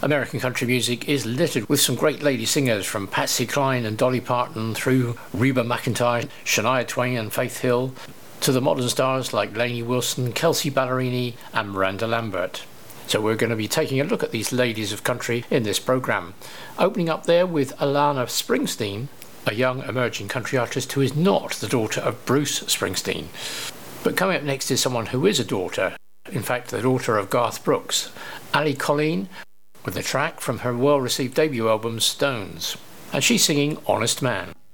American country music is littered with some great lady singers, from Patsy Cline and Dolly Parton through Reba McEntire, Shania Twain and Faith Hill, to the modern stars like Lainey Wilson, Kelsey Ballerini and Miranda Lambert. So we're going to be taking a look at these ladies of country in this programme. Opening up there with Alana Springsteen, a young emerging country artist who is not the daughter of Bruce Springsteen. But coming up next is someone who is a daughter, in fact the daughter of Garth Brooks, Ali Colleen, with a track from her well-received debut album Stones. And she's singing Honest Man.